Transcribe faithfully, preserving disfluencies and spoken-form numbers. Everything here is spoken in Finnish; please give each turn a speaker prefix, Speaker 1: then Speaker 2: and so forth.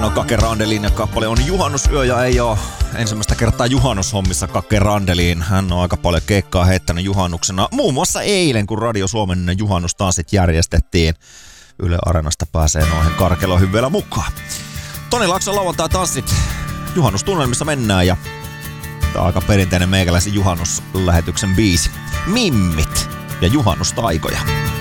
Speaker 1: Näin on Kake Randelin ja kappale on Juhannusyö ja ei oo ensimmäistä kertaa juhannushommissa Kake Randelin. Hän on aika paljon keikkaa heittänyt juhannuksena. Muun muassa eilen, kun Radio Suomen juhannustanssit järjestettiin. Yle Areenasta pääsee noihin karkeloihin vielä mukaan. Toni Laakson lauantai-tanssit. Juhannustunnelmissa mennään ja tää on aika perinteinen meikäläisen juhannuslähetyksen biisi. Mimmit ja juhannustaikoja.